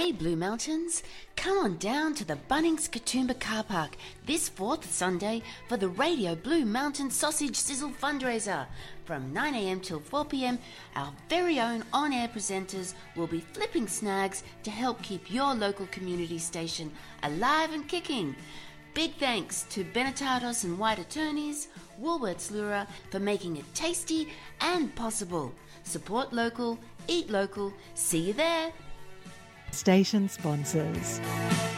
Hey Blue Mountains, come on down to the Bunnings Katoomba car park this 4th Sunday for the Radio Blue Mountain Sausage Sizzle fundraiser. From 9am till 4pm, our very own on-air presenters will be flipping snags to help keep your local community station alive and kicking. Big thanks to Benetatos and White Attorneys, Woolworths Lura for making it tasty and possible. Support local, eat local, see you there. Station sponsors.